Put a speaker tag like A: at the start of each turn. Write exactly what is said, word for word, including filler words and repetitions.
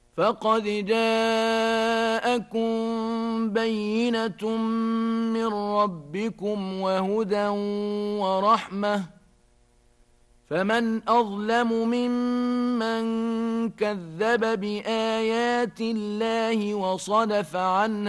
A: فقد جاءكم بينة من ربكم وهدى ورحمة فمن أظلم ممن كذب بآيات الله وصدف عنها